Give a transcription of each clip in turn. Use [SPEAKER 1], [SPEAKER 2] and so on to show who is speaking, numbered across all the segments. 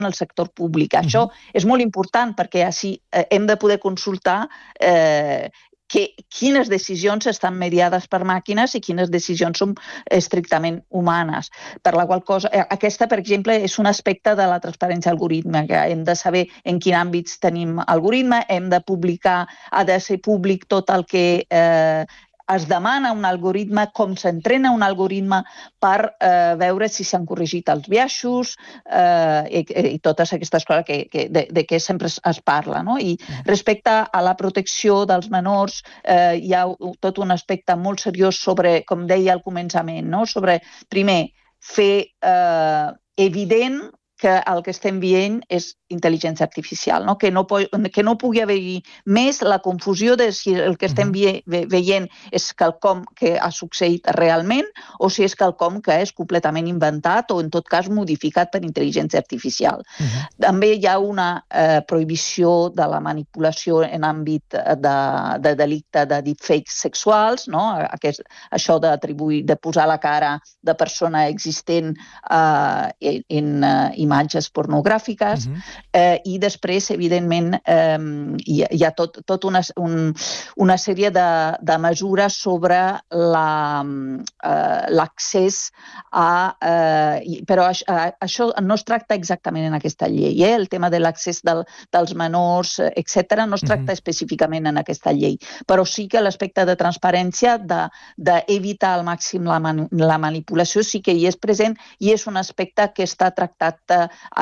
[SPEAKER 1] el sector públic. Això és molt important perquè així hem de poder consultar quines decisions estan mediades per màquines i quines decisions són estrictament humanes. Per la qual cosa, aquesta, per exemple, és un aspecte de la transparència algorítmica. Hem de saber en quins àmbits tenim algoritme, hem de publicar, ha de ser públic tot el que es demana un algoritme, com s'entrena un algoritme per veure si s'han corregit els biaixos i totes aquestes coses de què sempre es parla. I respecte a la protecció dels menors, hi ha tot un aspecte molt seriós sobre, com deia al començament, sobre, primer, fer evident que el que estem veient és intel·ligència artificial, que no pugui haver-hi més la confusió de si el que estem veient és quelcom que ha succeït realment o si és quelcom que és completament inventat o, en tot cas, modificat per intel·ligència artificial. També hi ha una prohibició de la manipulació en àmbit de delicte de deepfakes sexuals, això de posar la cara de persona existent en imatges pornogràfiques, i després, evidentment, hi ha tot una sèrie de mesures sobre l'accés a... Però això no es tracta exactament en aquesta llei. El tema de l'accés dels menors, etc., no es tracta específicament en aquesta llei. Però sí que l'aspecte de transparència, d'evitar al màxim la manipulació, sí que hi és present i és un aspecte que està tractat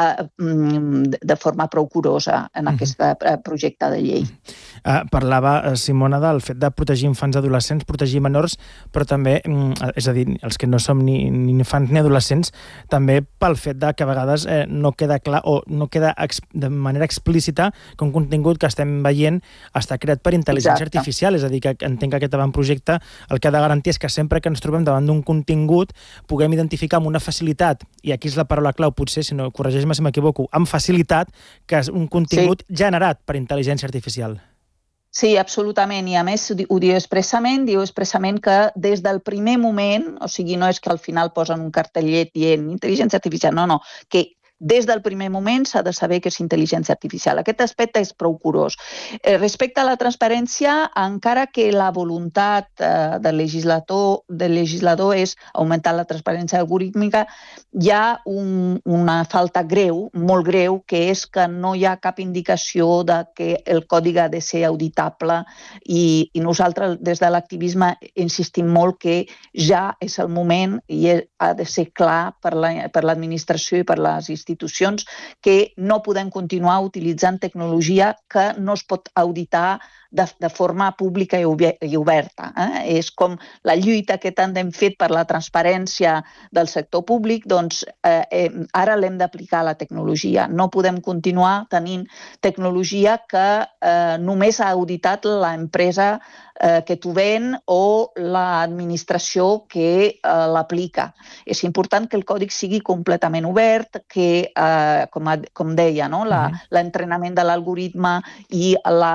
[SPEAKER 1] de forma prou curosa en aquest projecte de llei.
[SPEAKER 2] Parlava, Simona, del fet de protegir infants i adolescents, protegir menors, però també, és a dir, els que no som ni infants ni adolescents, també pel fet que a vegades no queda clar o no queda de manera explícita que un contingut que estem veient està creat per intel·ligència artificial, és a dir, que entenc que aquest avantprojecte el que ha de garantir és que sempre que ens trobem davant d'un contingut puguem identificar amb una facilitat, i aquí és la paraula clau, potser, si no, corregeix-me si m'equivoco, amb facilitat, que és un contingut generat per intel·ligència artificial.
[SPEAKER 1] Sí, absolutament, i a més ho diu expressament que des del primer moment, o sigui, no és que al final posen un cartellet dient intel·ligència artificial, no, que des del primer moment s'ha de saber que és intel·ligència artificial. Aquest aspecte és prou curós. Respecte a la transparència, encara que la voluntat del legislador és augmentar la transparència algorítmica, hi ha una falta greu, molt greu, que és que no hi ha cap indicació que el codi ha de ser auditable i nosaltres des de l'activisme insistim molt que ja és el moment i ha de ser clar per l'administració i per les institucions que no podem continuar utilitzant tecnologia que no es pot auditar de forma pública i oberta. És com la lluita que tant hem fet per la transparència del sector públic, doncs ara l'hem d'aplicar a la tecnologia. No podem continuar tenint tecnologia que només ha auditat l'empresa que t'ho ven o l'administració que l'aplica. És important que el codi sigui completament obert, que, com deia, l'entrenament de l'algoritme i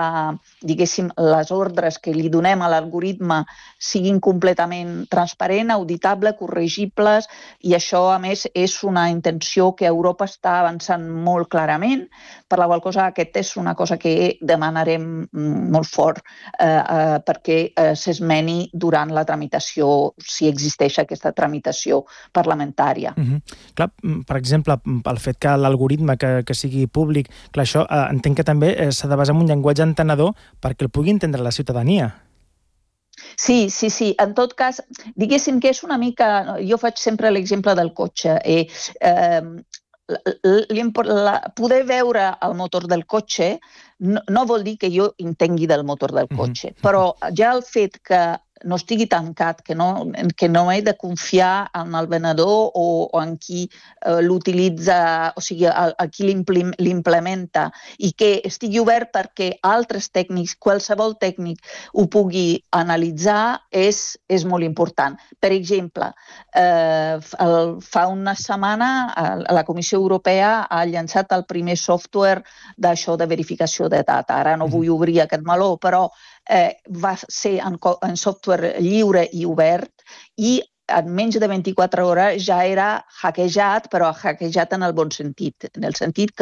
[SPEAKER 1] les ordres que li donem a l'algoritme siguin completament transparents, auditables, corregibles, i això, a més, és una intenció que Europa està avançant molt clarament, per la qual cosa aquesta és una cosa que demanarem molt fort perquè s'esmeni durant la tramitació, si existeix aquesta tramitació parlamentària.
[SPEAKER 2] Clar, per exemple, el fet que l'algoritme que sigui públic, clar, això entenc que també s'ha de basar en un llenguatge entenedor perquè el pugui entendre la ciutadania.
[SPEAKER 1] Sí. En tot cas, diguéssim que és una mica... Jo faig sempre l'exemple del cotxe. Poder veure el motor del cotxe no vol dir que jo entengui del motor del cotxe, però ja el fet que no estigui tancat, que no he de confiar en el venedor o en qui l'utilitza, o sigui, a qui l'implementa, i que estigui obert perquè altres tècnics, qualsevol tècnic, ho pugui analitzar, és molt important. Per exemple, fa una setmana la Comissió Europea ha llançat el primer software d'això de verificació de data. Ara no vull obrir aquest meló, però va ser en software lliure i obert i en menys de 24 hores ja era hackejat, però hackejat en el bon sentit, en el sentit que